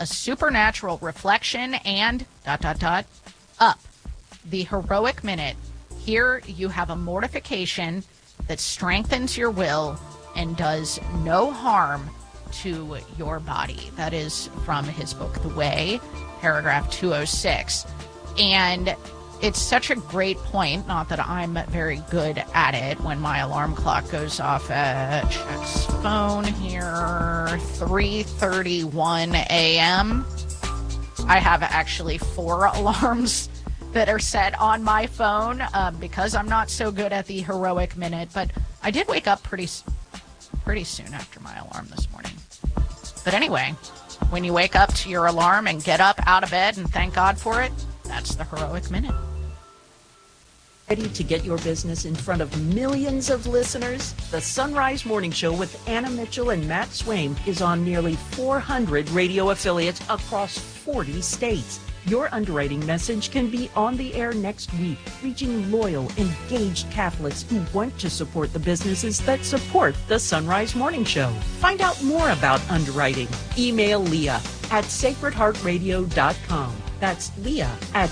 a supernatural reflection, and ... up. The heroic minute. Here you have a mortification that strengthens your will and does no harm to your body. That is from his book, The Way, paragraph 206. And it's such a great point, not that I'm very good at it. When my alarm clock goes off at, check's phone here, 3:31 a.m. I have actually 4 alarms that are set on my phone because I'm not so good at the heroic minute. But I did wake up pretty soon after my alarm this morning. But anyway, when you wake up to your alarm and get up out of bed and thank God for it, that's the heroic minute. Ready to get your business in front of millions of listeners? The Sunrise Morning Show with Anna Mitchell and Matt Swaim is on nearly 400 radio affiliates across 40 states. Your underwriting message can be on the air next week, reaching loyal, engaged Catholics who want to support the businesses that support the Sunrise Morning Show. Find out more about underwriting. Email Leah at sacredheartradio.com. That's Leah at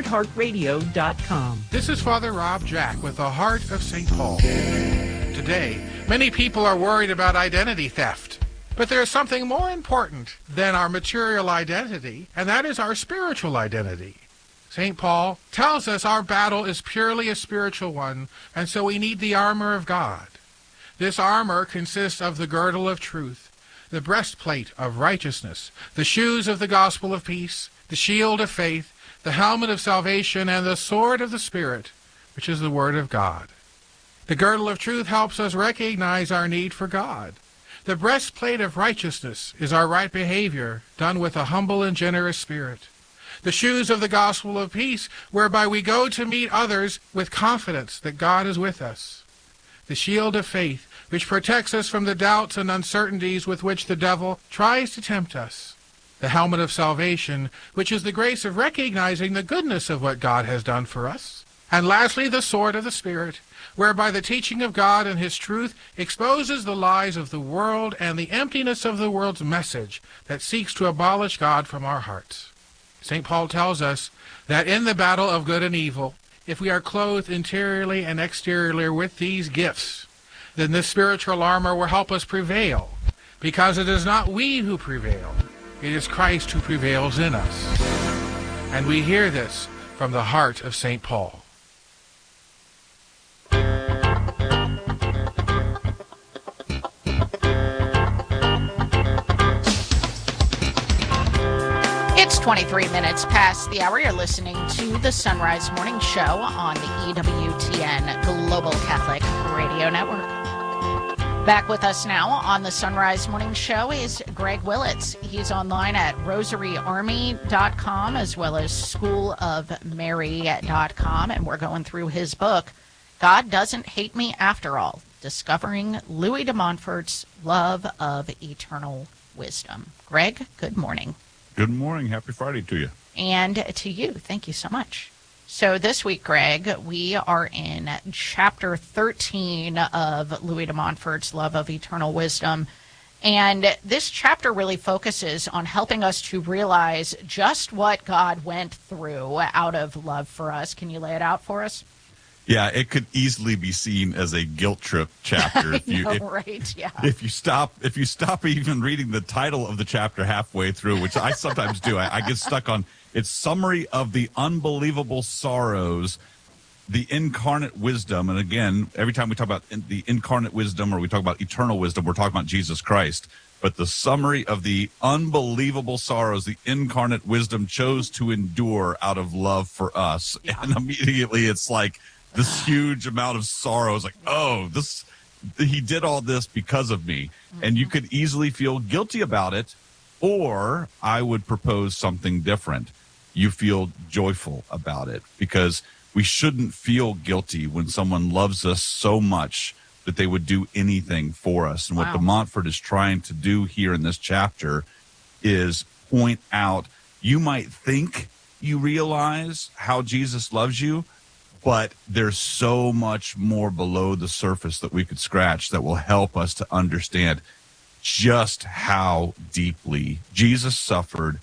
sacredheartradio.com. This is Father Rob Jack with the Heart of St. Paul. Today, many people are worried about identity theft. But there is something more important than our material identity, and that is our spiritual identity. St. Paul tells us our battle is purely a spiritual one, and so we need the armor of God. This armor consists of the girdle of truth, the breastplate of righteousness, the shoes of the gospel of peace, the shield of faith, the helmet of salvation, and the sword of the Spirit, which is the Word of God. The girdle of truth helps us recognize our need for God. The breastplate of righteousness is our right behavior, done with a humble and generous spirit. The shoes of the gospel of peace, whereby we go to meet others with confidence that God is with us. The shield of faith, which protects us from the doubts and uncertainties with which the devil tries to tempt us. The helmet of salvation, which is the grace of recognizing the goodness of what God has done for us. And lastly, the sword of the Spirit, whereby the teaching of God and his truth exposes the lies of the world and the emptiness of the world's message that seeks to abolish God from our hearts. St. Paul tells us that in the battle of good and evil, if we are clothed interiorly and exteriorly with these gifts, then this spiritual armor will help us prevail, because it is not we who prevail, it is Christ who prevails in us. And we hear this from the heart of St. Paul. It's 23 minutes past the hour. You're listening to the Sunrise Morning Show on the EWTN Global Catholic Radio Network. Back with us now on the Sunrise Morning Show is Greg Willits. He's online at rosaryarmy.com as well as schoolofmary.com, and we're going through his book, God Doesn't Hate Me After All, Discovering Louis de Montfort's Love of Eternal Wisdom. Greg, good morning. Good morning. Happy Friday to you. And to you. Thank you so much. So this week, Greg, we are in chapter 13 of Louis de Montfort's Love of Eternal Wisdom. And this chapter really focuses on helping us to realize just what God went through out of love for us. Can you lay it out for us? Yeah, it could easily be seen as a guilt trip chapter. If you stop even reading the title of the chapter halfway through, which I sometimes do, I get stuck on its summary of the unbelievable sorrows, the incarnate wisdom. And again, every time we talk about the incarnate wisdom or we talk about eternal wisdom, we're talking about Jesus Christ. But the summary of the unbelievable sorrows the incarnate wisdom chose to endure out of love for us. Yeah. And immediately it's like, this huge amount of sorrow is like, he did all this because of me. Mm-hmm. And you could easily feel guilty about it, or I would propose something different. You feel joyful about it, because we shouldn't feel guilty when someone loves us so much that they would do anything for us. And what de Montfort is trying to do here in this chapter is point out, you might think you realize how Jesus loves you, but there's so much more below the surface that we could scratch that will help us to understand just how deeply Jesus suffered